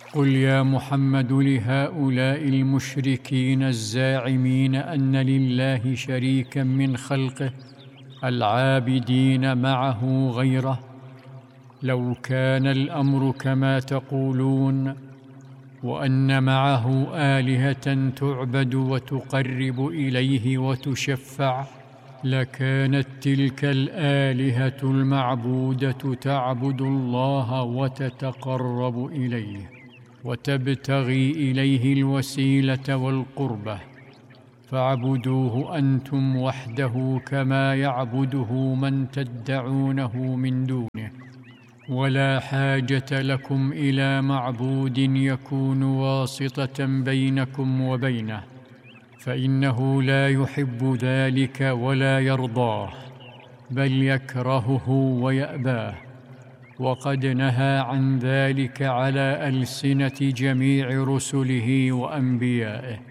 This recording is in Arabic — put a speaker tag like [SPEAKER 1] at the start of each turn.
[SPEAKER 1] قل يا محمد لهؤلاء المشركين الزاعمين أن لله شريكا من خلقه العابدين معه غيره: لو كان الأمر كما تقولون، وأن معه آلهة تعبد وتقرب إليه وتشفع، لكانت تلك الآلهة المعبودة تعبد الله وتتقرب إليه وتبتغي إليه الوسيلة والقربة، فاعبدوه أنتم وحده كما يعبده من تدعونه من دونه، ولا حاجة لكم إلى معبود يكون واسطة بينكم وبينه، فإنه لا يحب ذلك ولا يرضاه، بل يكرهه ويأباه، وقد نهى عن ذلك على ألسنة جميع رسله وأنبيائه.